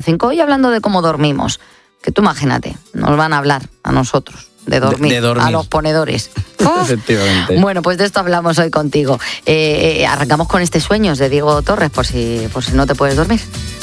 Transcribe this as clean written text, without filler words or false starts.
5. Hoy hablando de cómo dormimos, que tú imagínate, nos van a hablar a nosotros de dormir. A los ponedores. Efectivamente. Bueno, pues de esto hablamos hoy contigo. Arrancamos con este Sueños de Diego Torres, por si no te puedes dormir.